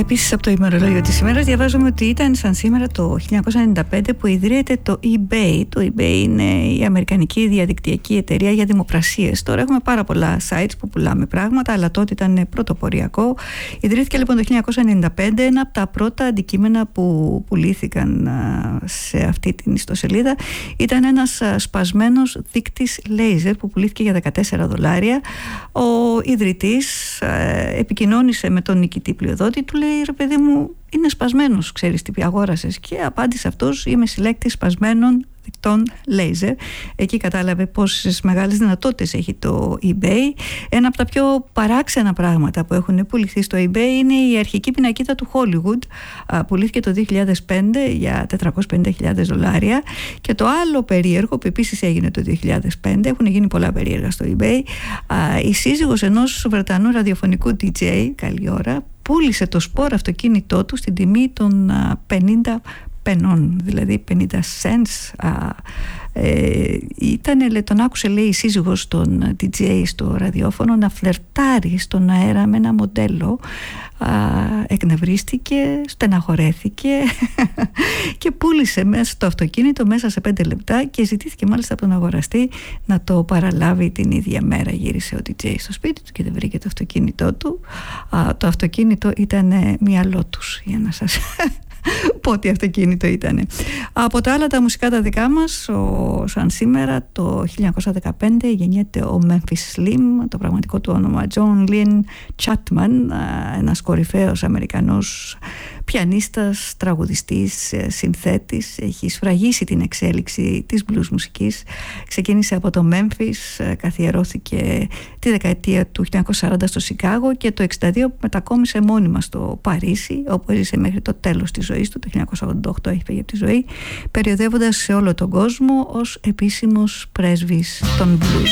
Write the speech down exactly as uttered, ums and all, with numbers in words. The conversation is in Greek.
Επίσης από το ημερολόγιο της ημέρας διαβάζουμε ότι ήταν σαν σήμερα το χίλια εννιακόσια ενενήντα πέντε που ιδρύεται το eBay. Το eBay είναι η αμερικανική διαδικτυακή εταιρεία για δημοπρασίες. Τώρα έχουμε πάρα πολλά sites που πουλάμε πράγματα, αλλά τότε ήταν πρωτοποριακό. Ιδρύθηκε λοιπόν το χίλια εννιακόσια ενενήντα πέντε. Ένα από τα πρώτα αντικείμενα που πουλήθηκαν σε αυτή την ιστοσελίδα ήταν ένας σπασμένος δείκτης λέιζερ που πουλήθηκε για δεκατέσσερα δολάρια. Ο ιδρυτής επικοινώνησε με τον νικητή πλειοδότη, του λέει: ρε παιδί μου, είναι σπασμένος, ξέρεις τι αγόρασες? Και απάντησε αυτός: είμαι συλλέκτης σπασμένων δικτών λέιζερ. Εκεί κατάλαβε πόσες μεγάλες δυνατότητες έχει το eBay. Ένα από τα πιο παράξενα πράγματα που έχουν πουληθεί στο eBay είναι η αρχική πινακίδα του Hollywood. Πουλήθηκε το δύο χιλιάδες πέντε για τετρακόσιες πενήντα χιλιάδες δολάρια. Και το άλλο περίεργο που επίσης έγινε το δύο χιλιάδες πέντε, έχουν γίνει πολλά περίεργα στο eBay, η σύζυγος ενός Βρετανού ραδιοφωνικού ντι τζέι, καλή ώρα, πούλησε το σπορ αυτοκίνητό του στην τιμή των πενήντα πενών, δηλαδή πενήντα cents. Ε, ήταν, τον άκουσε, λέει, η σύζυγος των ντι τζέι στο ραδιόφωνο να φλερτάρει στον αέρα με ένα μοντέλο. Α, εκνευρίστηκε, στεναχωρέθηκε και πούλησε μέσα στο αυτοκίνητο μέσα σε πέντε λεπτά και ζητήθηκε μάλιστα από τον αγοραστή να το παραλάβει την ίδια μέρα. Γύρισε ο ντι τζέι στο σπίτι του και δεν βρήκε το αυτοκίνητό του. Α, το αυτοκίνητο ήταν μια Lotus, για να σας πω τι αυτοκίνητο ήταν. Από τα άλλα τα μουσικά τα δικά μας, ο, σαν σήμερα το χίλια εννιακόσια δεκαπέντε γεννιέται ο Memphis Slim, το πραγματικό του όνομα John Lynn Chapman, ένας κορυφαίος Αμερικανός πιανίστας, τραγουδιστής, συνθέτης. Έχει σφραγίσει την εξέλιξη της blues μουσικής. Ξεκίνησε από το Memphis, καθιερώθηκε τη δεκαετία του χίλια εννιακόσια σαράντα στο Σικάγο και το εξήντα δύο μετακόμισε μόνιμα στο Παρίσι, όπου έζησε μέχρι το τέλος της ζωής του. Το χίλια εννιακόσια ογδόντα οκτώ έχει φύγει από τη ζωή, περιοδεύοντας σε όλο τον κόσμο ως επίσημος πρέσβης των blues.